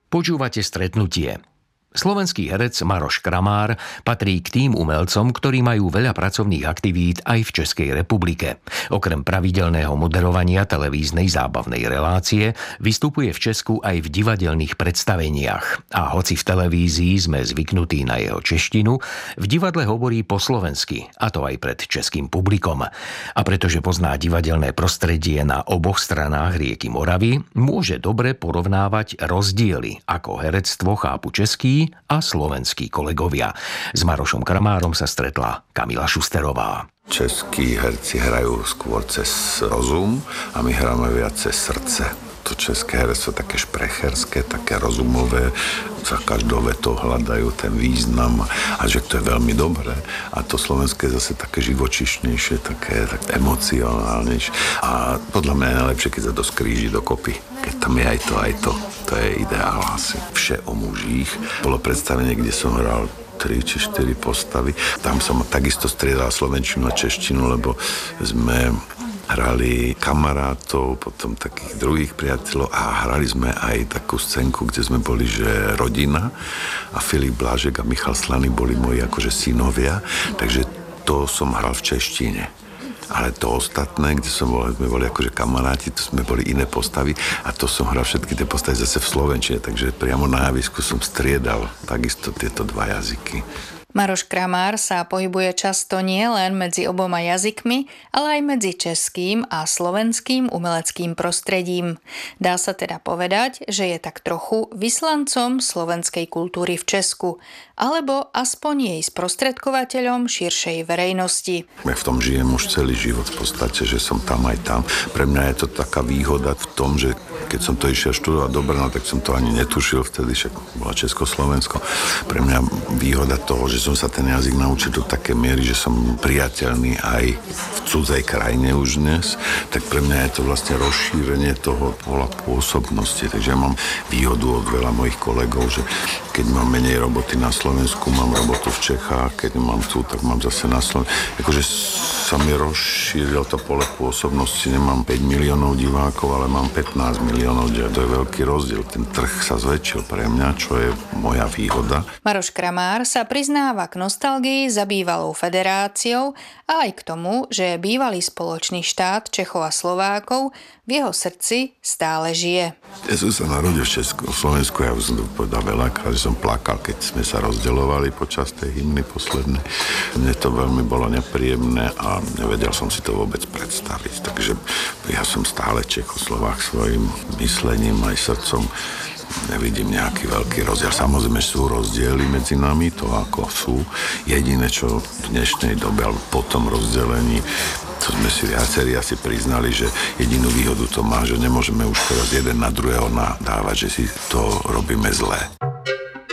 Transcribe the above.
Počúvate Stretnutie. Slovenský herec Maroš Kramár patrí k tým umelcom, ktorí majú veľa pracovných aktivít aj v Českej republike. Okrem pravidelného moderovania televíznej zábavnej relácie vystupuje v Česku aj v divadelných predstaveniach. A hoci v televízii sme zvyknutí na jeho češtinu, v divadle hovorí po slovensky, a to aj pred českým publikom. A pretože pozná divadelné prostredie na oboch stranách rieky Moravy, môže dobre porovnávať rozdiely, ako herectvo chápu český a slovenskí kolegovia. S Marošom Kramárom sa stretla Kamila Šusterová. Českí herci hrajú skôr cez rozum a my hráme viac cez srdce. To české herectvo také šprecherské, také rozumové, za každou vetou hľadajú ten význam a že to je veľmi dobré. A to slovenské je zase také živočišnejšie, také emocionálnejšie. A podľa mňa je najlepšie, keď sa to skríži dokopy. Keď tam je aj to. To je ideál asi. Vše o mužích. Bolo predstavenie, kde som hral 3 či 4 postavy. Tam som takisto striedal slovenčinu a češtinu, lebo sme hrali kamarátov, potom takých druhých priateľov a hrali sme aj takú scénku, kde sme boli, že rodina a Filip Blážek a Michal Slaný boli moji akože synovia, takže to som hral v češtine. Ale to ostatné, kde sme boli akože kamaráti, to sme boli iné postavy a to som hral všetky tie postavy zase v slovenčine, takže priamo na javisku som striedal takisto tieto dva jazyky. Maroš Kramár sa pohybuje často nie len medzi oboma jazykmi, ale aj medzi českým a slovenským umeleckým prostredím. Dá sa teda povedať, že je tak trochu vyslancom slovenskej kultúry v Česku, alebo aspoň jej sprostredkovateľom širšej verejnosti. Ja v tom žijem už celý život v podstate, že som tam aj tam. Pre mňa je to taká výhoda v tom, že keď som to išiel študovať do Brna, tak som to ani netušil vtedy, však bola Československo. Pre mňa výhoda toho, že som sa ten jazyk naučil do také miery, že som priateľný aj v cudzej krajine už dnes, tak pre mňa je to vlastne rozšírenie toho pola pôsobnosti. Takže ja mám výhodu od veľa mojich kolegov, že keď mám menej roboty na Slovensku, mám robotu v Čechách, keď mám tu, tak mám zase na Slovensku. Akože sa mi rozšíril to pole pôsobnosti, nemám 5 miliónov divákov, ale mám 15 miliónov, že to je veľký rozdiel. Ten trh sa zväčšil pre mňa, čo je moja výhoda. Maroš Kramár sa priznáva k nostalgii za bývalou federáciou a aj k tomu, že bývalý spoločný štát Čechov a Slovákov v jeho srdci stále žije. Ja som sa narodil v Slovensku, ja už som to povedal veľakrát, že som plakal, keď sme sa rozdeľovali počas tej hymny poslednej. Mne to veľmi bolo nepríjemné a nevedel som si to vôbec predstaviť. Takže ja som stále Čechoslovák svojim myslením aj srdcom. Nevidím nejaký veľký rozdiel. Samozrejme sú rozdiely medzi nami, to ako sú. Jediné, čo v dnešnej dobe, alebo po tom rozdelení, to sme si viacerí asi priznali, že jedinú výhodu to má, že nemôžeme už teraz jeden na druhého nadávať, že si to robíme zle.